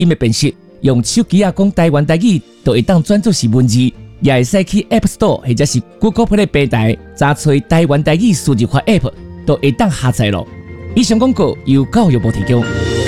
音的辨识，用手机啊讲台湾台语，就会当转作是文字，也会使去 App Store 或者是 Google Play 平台查找台湾台语数字化 App，都会当下载咯。以上广告由教育部提供。